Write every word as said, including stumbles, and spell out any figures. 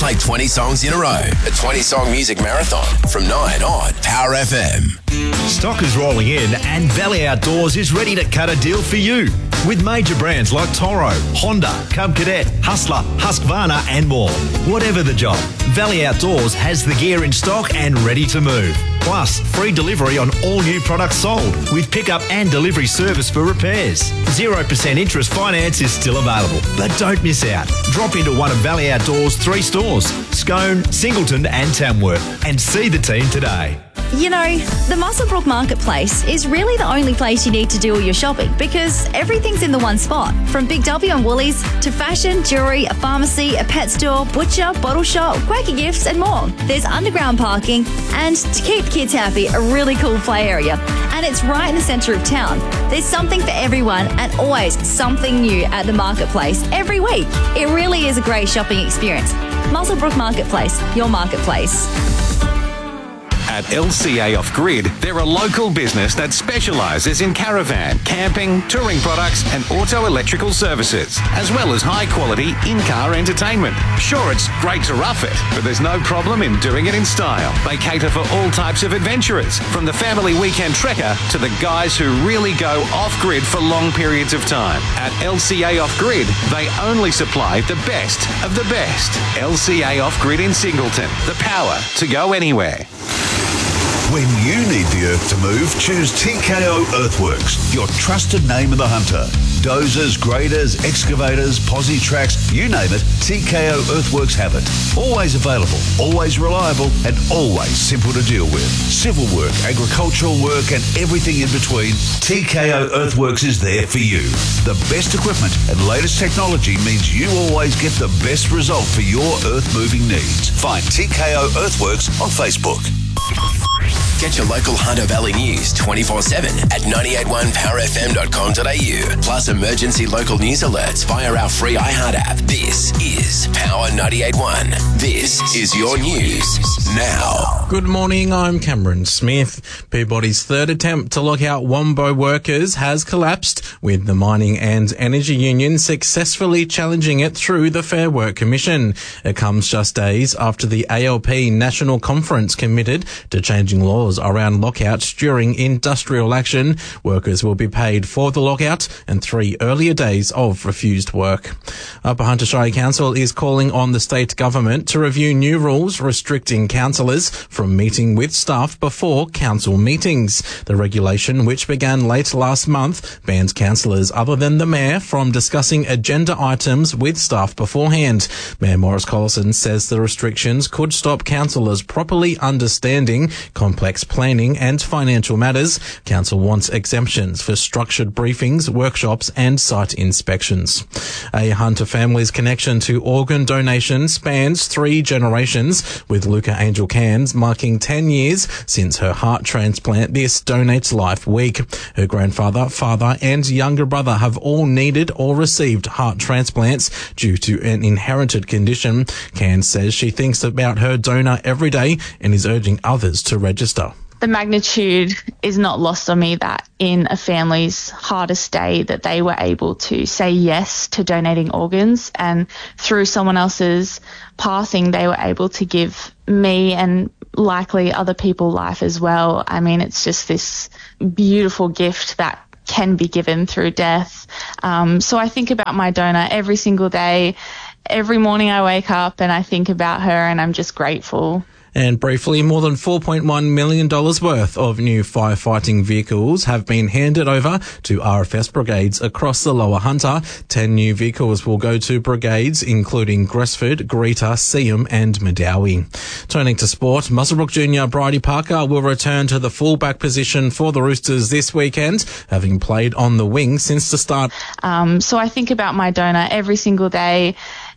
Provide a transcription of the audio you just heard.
Play twenty songs in a row. A twenty-song music marathon from nine on Power F M. Stock is rolling in and Valley Outdoors is ready to cut a deal for you. With major brands like Toro, Honda, Cub Cadet, Hustler, Husqvarna and more. Whatever the job, Valley Outdoors has the gear in stock and ready to move. Plus, free delivery on all new products sold with pickup and delivery service for repairs. zero percent interest finance is still available. But don't miss out. Drop into one of Valley Outdoors' three stores, Scone, Singleton and Tamworth, and see the team today. You know, the Muswellbrook Marketplace is really the only place you need to do all your shopping because everything's in the one spot. From Big W and Woolies to fashion, jewellery, a pharmacy, a pet store, butcher, bottle shop, Quaker Gifts and more. There's underground parking and, to keep kids happy, a really cool play area. And it's right in the centre of town. There's something for everyone and always something new at the Marketplace every week. It really is a great shopping experience. Muswellbrook Marketplace, your marketplace. At L C A Off Grid, they're a local business that specialises in caravan, camping, touring products and auto electrical services, as well as high-quality in-car entertainment. Sure, it's great to rough it, but there's no problem in doing it in style. They cater for all types of adventurers, from the family weekend trekker to the guys who really go off-grid for long periods of time. At L C A Off Grid, they only supply the best of the best. L C A Off Grid in Singleton, the power to go anywhere. When you need the earth to move, choose T K O Earthworks, your trusted name of the hunter. Dozers, graders, excavators, posi tracks, you name it, T K O Earthworks have it. Always available, always reliable, and always simple to deal with. Civil work, agricultural work, and everything in between, T K O Earthworks is there for you. The best equipment and latest technology means you always get the best result for your earth-moving needs. Find T K O Earthworks on Facebook. Get your local Hunter Valley news twenty-four seven at nine eight one power f m dot com dot a u. Plus emergency local news alerts via our free iHeart app. This is Power ninety-eight point one. This is your news now. Good morning, I'm Cameron Smith. Peabody's third attempt to lock out Wombo workers has collapsed, with the Mining and Energy Union successfully challenging it through the Fair Work Commission. It comes just days after the A L P National Conference committed to changing laws around lockouts during industrial action. Workers will be paid for the lockout and three earlier days of refused work. Upper Hunter Shire Council is calling on the state government to review new rules restricting councillors from meeting with staff before council meetings. The regulation, which began late last month, bans councillors other than the mayor from discussing agenda items with staff beforehand. Mayor Morris Collison says the restrictions could stop councillors properly understanding complex planning and financial matters. Council wants exemptions for structured briefings, workshops and site inspections. A Hunter family's connection to organ donation spans three generations, with Luca Angel Cairns marking ten years since her heart transplant this Donates Life Week. Her grandfather, father and younger brother have all needed or received heart transplants due to an inherited condition. Cairns says she thinks about her donor every day and is urging others to register. The magnitude is not lost on me that in a family's hardest day that they were able to say yes to donating organs, and through someone else's passing they were able to give me and likely other people life as well. I mean, it's just this beautiful gift that can be given through death. Um, so I think about my donor every single day. Every morning I wake up and I think about her and I'm just grateful. And briefly, more than four point one million dollars worth of new firefighting vehicles have been handed over to R F S brigades across the Lower Hunter. Ten new vehicles will go to brigades including Gresford, Greeter, Seaham and Medowie. Turning to sport, Muswellbrook junior Bridie Parker will return to the fullback position for the Roosters this weekend, having played on the wing since the start. Um, so I think about my donor every single day.